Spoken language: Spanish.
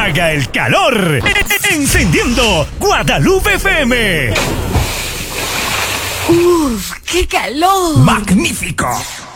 haga el calor. Encendiendo Guadalupe FM. ¡Uf, qué calor! ¡Magnífico!